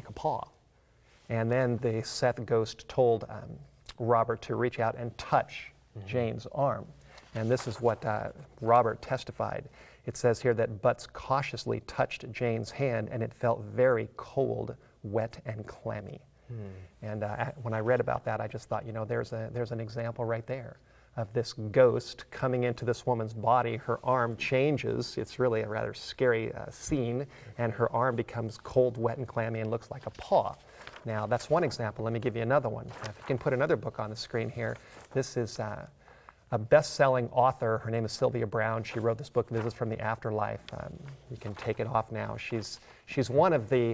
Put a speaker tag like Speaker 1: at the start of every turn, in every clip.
Speaker 1: like a paw. And then the Seth ghost told Robert to reach out and touch Jane's arm. And this is what Robert testified. It says here that Butts cautiously touched Jane's hand, and it felt very cold, wet, and clammy. And when I read about that, I just thought, there's an example right there of this ghost coming into this woman's body. Her arm changes. It's really a rather scary scene, and her arm becomes cold, wet, and clammy and looks like a paw. Now, that's one example. Let me give you another one. If you can put another book on the screen here. This is a best-selling author. Her name is Sylvia Browne. She wrote this book, Visits from the Afterlife. You can take it off now. She's one of the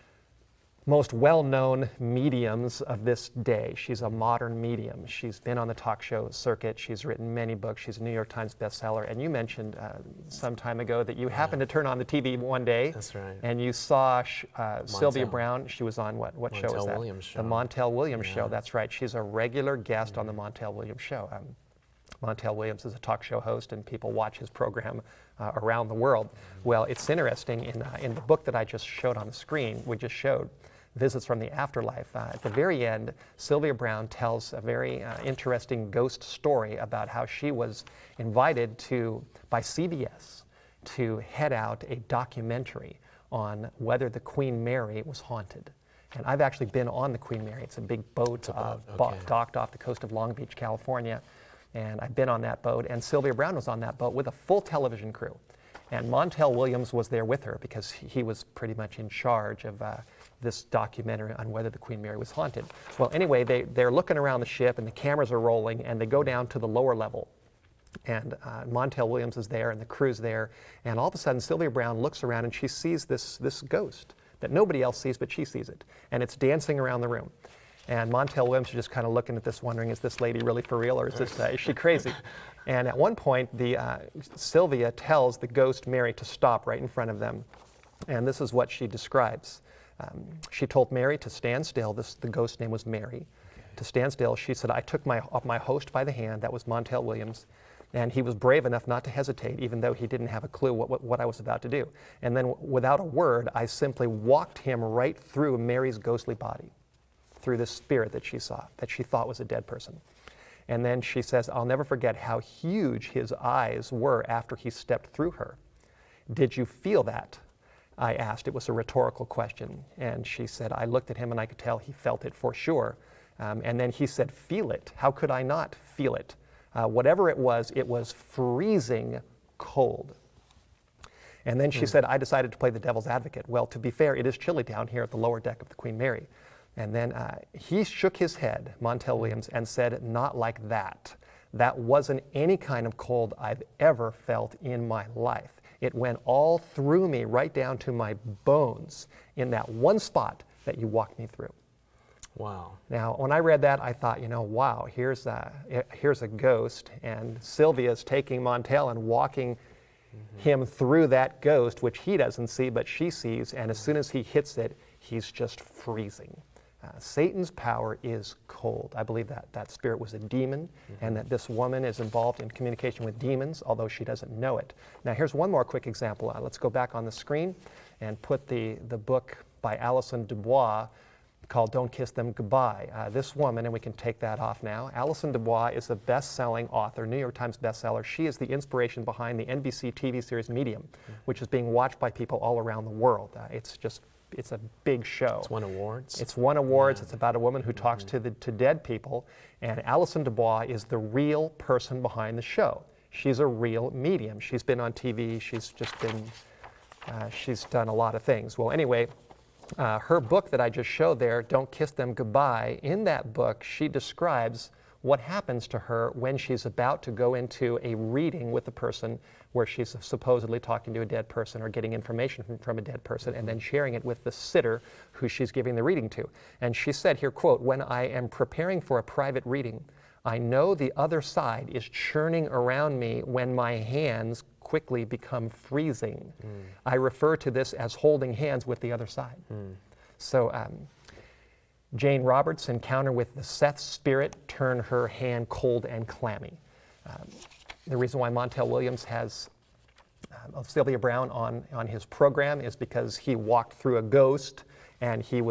Speaker 1: most well-known mediums of this day. She's a modern medium. She's been on the talk show circuit. She's written many books. She's a New York Times bestseller. And you mentioned some time ago that you happened to turn on the TV one day.
Speaker 2: That's right.
Speaker 1: And you saw Sylvia Browne. She was on what show was that?
Speaker 2: Williams show.
Speaker 1: The Montel Williams show. That's right. She's a regular guest on the Montel Williams show. Montel Williams is a talk show host, and people watch his program around the world. Well, it's interesting, in the book that I just showed on the screen, we just showed, Visits from the Afterlife, at the very end, Sylvia Browne tells a very interesting ghost story about how she was invited by CBS to head out a documentary on whether the Queen Mary was haunted. And I've actually been on the Queen Mary. It's a big boat docked off the coast of Long Beach, California. And I've been on that boat, and Sylvia Browne was on that boat with a full television crew. And Montel Williams was there with her because he was pretty much in charge of this documentary on whether the Queen Mary was haunted. Well, anyway, they're looking around the ship, and the cameras are rolling, and they go down to the lower level. And Montel Williams is there, and the crew's there, and all of a sudden Sylvia Browne looks around, and she sees this ghost that nobody else sees, but she sees it. And it's dancing around the room. And Montel Williams is just kind of looking at this, wondering, is this lady really for real, or is she crazy? And at one point, Sylvia tells the ghost Mary to stop right in front of them. And this is what she describes. She told Mary to stand still. The ghost name was Mary. To stand still, she said, I took my host by the hand, that was Montel Williams, and he was brave enough not to hesitate, even though he didn't have a clue what I was about to do. And then without a word, I simply walked him right through Mary's ghostly body, through this spirit that she saw, that she thought was a dead person. And then she says, I'll never forget how huge his eyes were after he stepped through her. Did you feel that? I asked. It was a rhetorical question. And she said, I looked at him and I could tell he felt it for sure. And then he said, feel it. How could I not feel it? Whatever it was freezing cold. And then she said, I decided to play the devil's advocate. Well, to be fair, it is chilly down here at the lower deck of the Queen Mary. And then he shook his head, Montel Williams, and said, not like that. That wasn't any kind of cold I've ever felt in my life. It went all through me, right down to my bones, in that one spot that you walked me through.
Speaker 2: Wow.
Speaker 1: Now, when I read that, I thought, wow, here's a ghost, and Sylvia's taking Montel and walking him through that ghost, which he doesn't see, but she sees, and as soon as he hits it, he's just freezing. Satan's power is cold. I believe that spirit was a demon, and that this woman is involved in communication with demons, although she doesn't know it. Now, here's one more quick example. Let's go back on the screen and put the book by Alison DuBois called Don't Kiss Them Goodbye. This woman, and we can take that off now, Alison DuBois is a best-selling author, New York Times bestseller. She is the inspiration behind the NBC TV series Medium, which is being watched by people all around the world. It's a big show.
Speaker 2: It's won awards?
Speaker 1: It's won awards. Yeah. It's about a woman who talks to dead people. And Alison DuBois is the real person behind the show. She's a real medium. She's been on TV. She's done a lot of things. Well, anyway, her book that I just showed there, Don't Kiss Them Goodbye, in that book, she describes what happens to her when she's about to go into a reading with a person where she's supposedly talking to a dead person or getting information from a dead person and then sharing it with the sitter who she's giving the reading to. And she said here, quote, when I am preparing for a private reading, I know the other side is churning around me when my hands quickly become freezing. I refer to this as holding hands with the other side. So Jane Roberts' encounter with the Seth spirit turned her hand cold and clammy. The reason why Montel Williams has Sylvia Browne on his program is because he walked through a ghost and he was